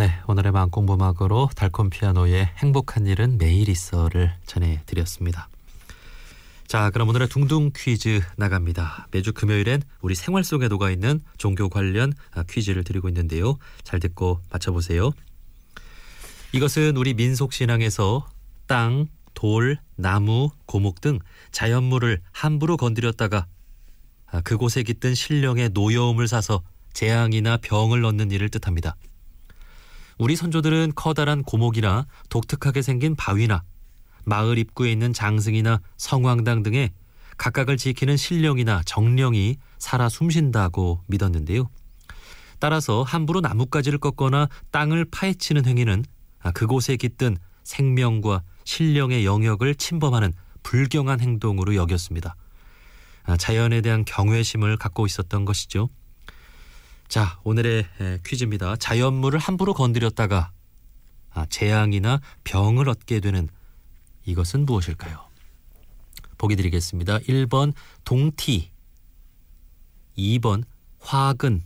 네, 오늘의 마음공부막으로 달콤 피아노의 행복한 일은 매일 있어를 전해드렸습니다. 자, 그럼 오늘의 둥둥 퀴즈 나갑니다. 매주 금요일엔 우리 생활 속에 녹아있는 종교 관련 퀴즈를 드리고 있는데요. 잘 듣고 맞춰보세요. 이것은 우리 민속신앙에서 땅, 돌, 나무, 고목 등 자연물을 함부로 건드렸다가 그곳에 깃든 신령의 노여움을 사서 재앙이나 병을 얻는 일을 뜻합니다. 우리 선조들은 커다란 고목이나 독특하게 생긴 바위나 마을 입구에 있는 장승이나 성황당 등에 각각을 지키는 신령이나 정령이 살아 숨쉰다고 믿었는데요. 따라서 함부로 나뭇가지를 꺾거나 땅을 파헤치는 행위는 그곳에 깃든 생명과 신령의 영역을 침범하는 불경한 행동으로 여겼습니다. 자연에 대한 경외심을 갖고 있었던 것이죠. 자, 오늘의 퀴즈입니다. 자연물을 함부로 건드렸다가 재앙이나 병을 얻게 되는 이것은 무엇일까요? 보기 드리겠습니다. 1번 동티, 2번 화근.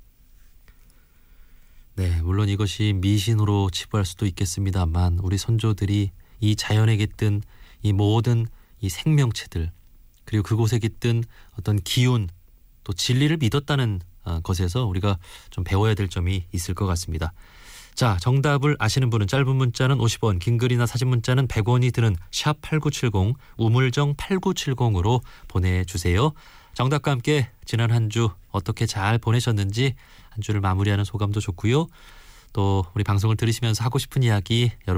네, 물론 이것이 미신으로 치부할 수도 있겠습니다만 우리 선조들이 이 자연에 깃든 이 모든 이 생명체들 그리고 그곳에 깃든 어떤 기운 또 진리를 믿었다는 것에서 우리가 좀 배워야 될 점이 있을 것 같습니다. 자, 정답을 아시는 분은 짧은 문자는 50원, 긴 글이나 사진 문자는 100원이 드는 샵8970 우물정 8970으로 보내주세요. 정답과 함께 지난 한 주 어떻게 잘 보내셨는지 한 주를 마무리하는 소감도 좋고요. 또 우리 방송을 들으시면서 하고 싶은 이야기 여러분